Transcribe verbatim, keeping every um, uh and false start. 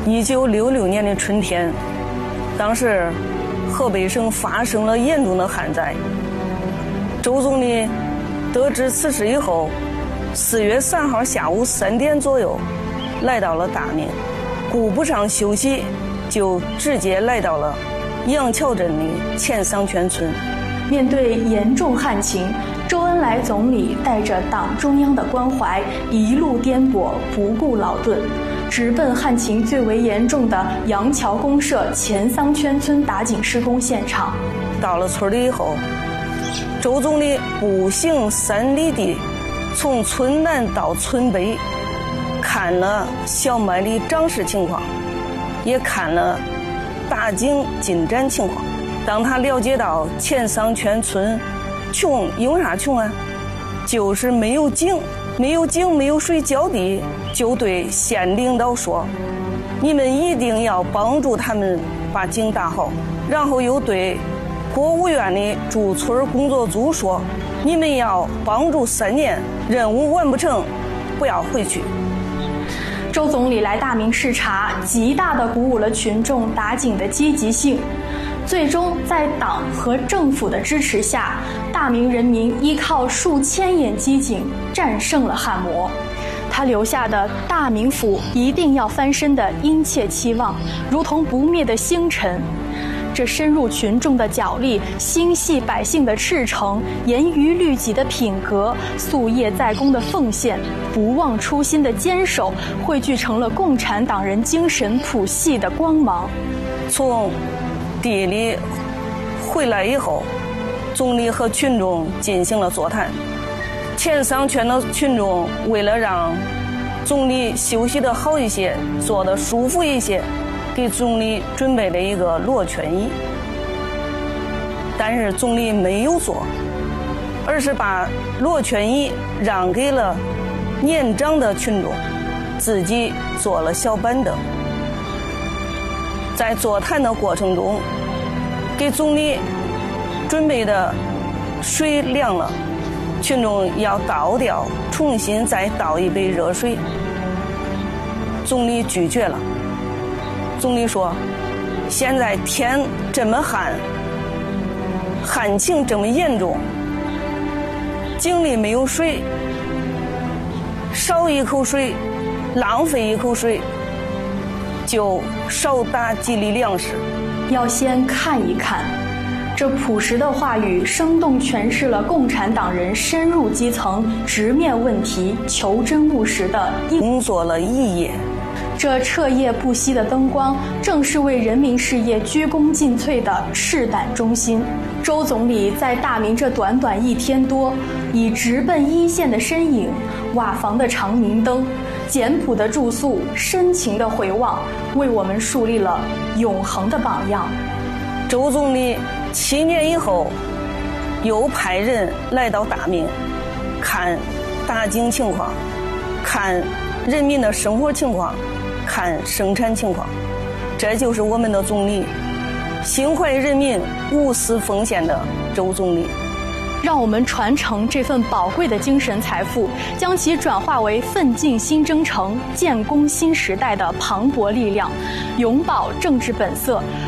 一九六六年的春天，当时河北省发生了严重的旱灾。周总理得知此事以后，四月三号下午三点左右来到了大名，顾不上休息，就直接来到了杨桥镇的钱桑泉村。 面对严重旱情，周恩来总理带着党中央的关怀，一路颠簸，不顾劳顿，直奔旱情最为严重的杨桥公社钱桑泉村打井施工现场。 到了村里以后，周总理步行三里地，从村南到村北，看了小麦的长势情况，也看了打井进展情况。当他了解到钱桑泉村穷，有啥穷啊？就是没有井，没有井，没有水浇地，就对县领导说：“你们一定要帮助他们把井打好。”然后又对国务院的驻村工作组说：“你们要帮助三年，任务完不成，不要回去。” 周总理来大名视察，极大地鼓舞了群众打井的积极性。最终在党和政府的支持下，大名人民依靠数千眼机井战胜了旱魔。他留下的大名府一定要翻身的殷切期望，如同不灭的星辰。这深入群众的脚力，心系百姓的赤诚，严于律己的品格，夙夜在公的奉献，不忘初心的坚守，汇聚成了共产党人精神谱系的光芒。 从地里回来以后，总理和群众进行了座谈。钱桑泉的群众为了让总理休息得好一些，坐得舒服一些，给总理准备了一个罗圈椅，但是总理没有坐，而是把罗圈椅让给了年长的群众，自己坐了小板凳。在座谈的过程中，给总理准备的水凉了，群众要倒掉，重新再倒一杯热水。总理拒绝了。总理说：“现在天这么旱，旱情这么严重，井里没有水，少一口水，浪费一口水，就少打几粒粮食。 要先看一看。”这朴实的话语生动诠释了共产党人深入基层、直面问题、求真务实的工作了一夜。 这彻夜不息的灯光，正是为人民事业鞠躬尽瘁的赤胆忠心。周总理在大名这短短一天多，以直奔一线的身影、瓦房的长明灯、简朴的住宿、深情的回望，为我们树立了永恒的榜样。 周总理七年以后，又派人来到大名，看打井情况，看人民的生活情况，看生产情况。这就是我们的总理，心怀人民、无私奉献的周总理。 让我们传承这份宝贵的精神财富，将其转化为奋进新征程、建功新时代的磅礴力量，永葆政治本色，